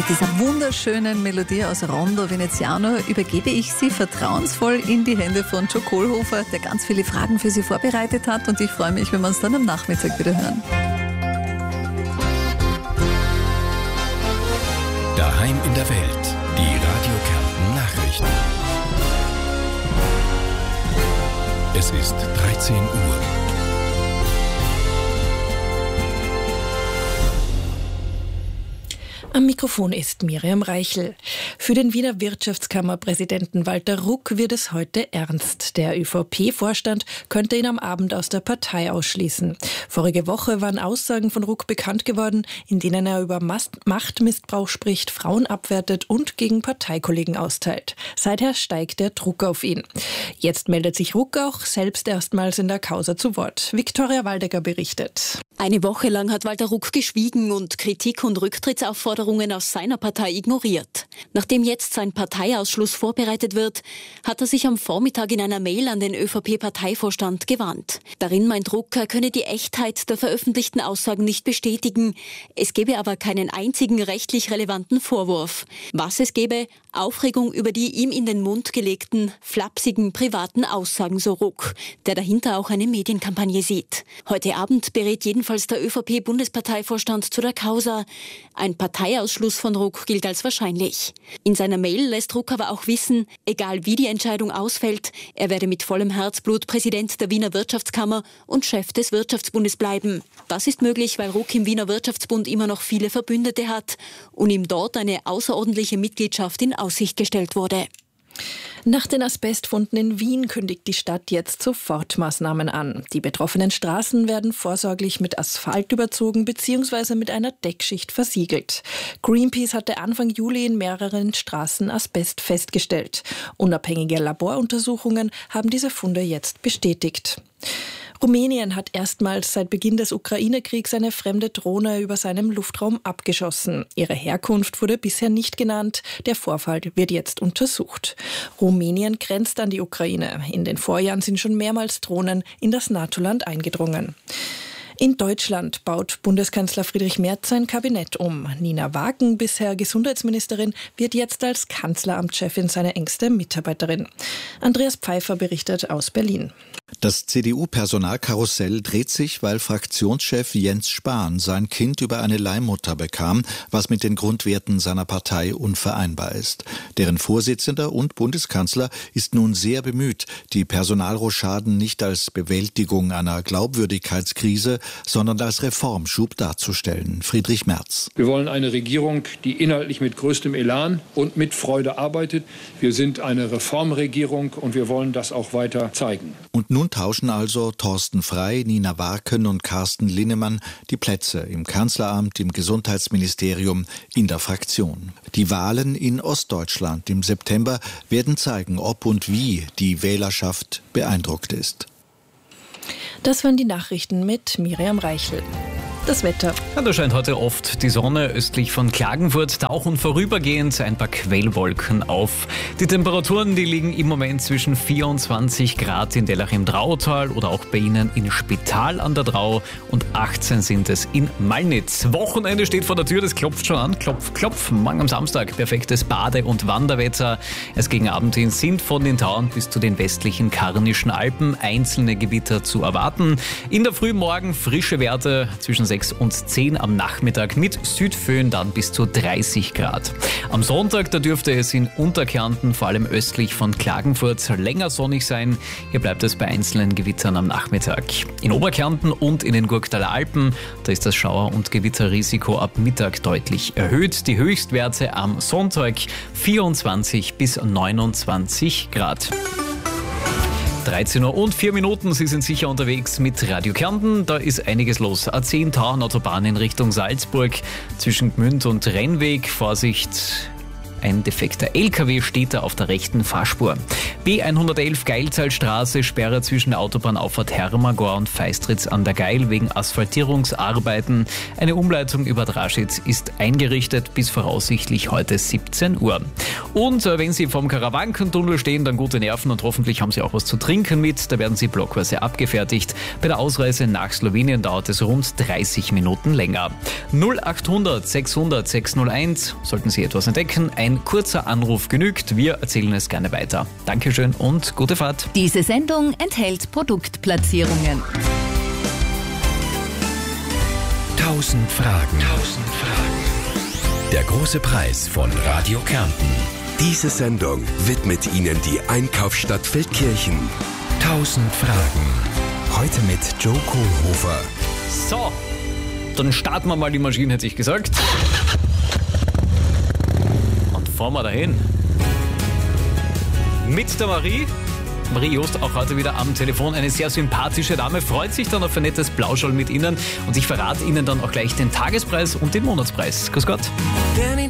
mit dieser wunderschönen Melodie aus Rondo Veneziano übergebe ich Sie vertrauensvoll in die Hände von Joe Kohlhofer, der ganz viele Fragen für Sie vorbereitet hat, und ich freue mich, wenn wir uns dann am Nachmittag wieder hören. Daheim in der Welt, die Radio Kärnten Nachrichten. Es ist 13 Uhr. Am Mikrofon ist Miriam Reichel. Für den Wiener Wirtschaftskammerpräsidenten Walter Ruck wird es heute ernst. Der ÖVP-Vorstand könnte ihn am Abend aus der Partei ausschließen. Vorige Woche waren Aussagen von Ruck bekannt geworden, in denen er über Machtmissbrauch spricht, Frauen abwertet und gegen Parteikollegen austeilt. Seither steigt der Druck auf ihn. Jetzt meldet sich Ruck auch selbst erstmals in der Causa zu Wort. Viktoria Waldecker berichtet. Eine Woche lang hat Walter Ruck geschwiegen und Kritik und Rücktrittsaufforderungen aus seiner Partei ignoriert. Nachdem jetzt sein Parteiausschluss vorbereitet wird, hat er sich am Vormittag in einer Mail an den ÖVP-Parteivorstand gewandt. Darin meint Ruck, er könne die Echtheit der veröffentlichten Aussagen nicht bestätigen. Es gebe aber keinen einzigen rechtlich relevanten Vorwurf. Was es gebe? Aufregung über die ihm in den Mund gelegten, flapsigen, privaten Aussagen, so Ruck, der dahinter auch eine Medienkampagne sieht. Heute Abend berät jedenfalls der ÖVP-Bundesparteivorstand zu der Causa. Ein Parteiausschluss von Ruck gilt als wahrscheinlich. In seiner Mail lässt Ruck aber auch wissen, egal wie die Entscheidung ausfällt, er werde mit vollem Herzblut Präsident der Wiener Wirtschaftskammer und Chef des Wirtschaftsbundes bleiben. Das ist möglich, weil Ruck im Wiener Wirtschaftsbund immer noch viele Verbündete hat und ihm dort eine außerordentliche Mitgliedschaft in Aussicht gestellt wurde. Nach den Asbestfunden in Wien kündigt die Stadt jetzt Sofortmaßnahmen an. Die betroffenen Straßen werden vorsorglich mit Asphalt überzogen bzw. mit einer Deckschicht versiegelt. Greenpeace hatte Anfang Juli in mehreren Straßen Asbest festgestellt. Unabhängige Laboruntersuchungen haben diese Funde jetzt bestätigt. Rumänien hat erstmals seit Beginn des Ukraine-Kriegs eine fremde Drohne über seinem Luftraum abgeschossen. Ihre Herkunft wurde bisher nicht genannt. Der Vorfall wird jetzt untersucht. Rumänien grenzt an die Ukraine. In den Vorjahren sind schon mehrmals Drohnen in das NATO-Land eingedrungen. In Deutschland baut Bundeskanzler Friedrich Merz sein Kabinett um. Nina Wagen, bisher Gesundheitsministerin, wird jetzt als Kanzleramtschefin seine engste Mitarbeiterin. Andreas Pfeiffer berichtet aus Berlin. Das CDU-Personalkarussell dreht sich, weil Fraktionschef Jens Spahn sein Kind über eine Leihmutter bekam, was mit den Grundwerten seiner Partei unvereinbar ist. Deren Vorsitzender und Bundeskanzler ist nun sehr bemüht, die Personalrochaden nicht als Bewältigung einer Glaubwürdigkeitskrise, sondern als Reformschub darzustellen. Friedrich Merz. Wir wollen eine Regierung, die inhaltlich mit größtem Elan und mit Freude arbeitet. Wir sind eine Reformregierung und wir wollen das auch weiter zeigen. Und nun tauschen also Thorsten Frey, Nina Warken und Carsten Linnemann die Plätze im Kanzleramt, im Gesundheitsministerium, in der Fraktion. Die Wahlen in Ostdeutschland im September werden zeigen, ob und wie die Wählerschaft beeindruckt ist. Das waren die Nachrichten mit Miriam Reichel. Das Wetter. Ja, da scheint heute oft die Sonne östlich von Klagenfurt, tauchen vorübergehend ein paar Quellwolken auf. Die Temperaturen, die liegen im Moment zwischen 24 Grad in Dellach im Drautal oder auch bei Ihnen in Spital an der Drau und 18 sind es in Malnitz. Wochenende steht vor der Tür, das klopft schon an. Klopf, klopf. Morgen am Samstag perfektes Bade- und Wanderwetter. Erst gegen Abend hin sind von den Tauern bis zu den westlichen Karnischen Alpen einzelne Gewitter zu erwarten. In der Früh morgen frische Werte zwischen 6 und 10 am Nachmittag mit Südföhn dann bis zu 30 Grad. Am Sonntag, da dürfte es in Unterkärnten, vor allem östlich von Klagenfurt, länger sonnig sein. Hier bleibt es bei einzelnen Gewittern am Nachmittag. In Oberkärnten und in den Gurktaler Alpen, da ist das Schauer- und Gewitterrisiko ab Mittag deutlich erhöht. Die Höchstwerte am Sonntag 24 bis 29 Grad. 13 Uhr und 4 Minuten, Sie sind sicher unterwegs mit Radio Kärnten. Da ist einiges los. A10 Tauernautobahn in Richtung Salzburg zwischen Gmünd und Rennweg. Vorsicht, Ein defekter LKW steht da auf der rechten Fahrspur. B111 Geilzahlstraße, Sperre zwischen der Autobahnauffahrt Hermagor und Feistritz an der Geil wegen Asphaltierungsarbeiten. Eine Umleitung über Draschitz ist eingerichtet bis voraussichtlich heute 17 Uhr. Und wenn Sie vom Karawankentunnel stehen, dann gute Nerven und hoffentlich haben Sie auch was zu trinken mit. Da werden Sie blockweise abgefertigt. Bei der Ausreise nach Slowenien dauert es rund 30 Minuten länger. 0800 600 601. Sollten Sie etwas entdecken, ein kurzer Anruf genügt. Wir erzählen es gerne weiter. Dankeschön und gute Fahrt. Diese Sendung enthält Produktplatzierungen. 1000 Fragen. Der große Preis von Radio Kärnten. Diese Sendung widmet Ihnen die Einkaufsstadt Feldkirchen. 1000 Fragen. Heute mit Joe Kohlhofer. So, dann starten wir mal die Maschine, hätte ich gesagt. Und fahren wir dahin. Mit der Marie Jost, auch heute wieder am Telefon. Eine sehr sympathische Dame, freut sich dann auf ein nettes Plauschall mit Ihnen. Und ich verrate Ihnen dann auch gleich den Tagespreis und den Monatspreis. Grüß Gott. Denn in